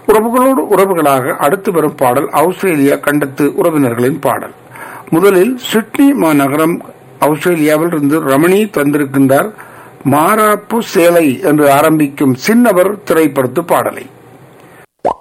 உறவுகளோடு உறவுகளாக அடுத்து வரும் பாடல் ஆஸ்திரேலியா கண்டத்து உறவினர்களின் பாடல். முதலில் சிட்னி மாநகரம் ஆஸ்திரேலியாவில் இருந்து ரமணி தந்திருக்கின்றார். மாராப்பு சேலை என்று ஆரம்பிக்கும் சின்னவர் திரைப்படத்து பாடலை.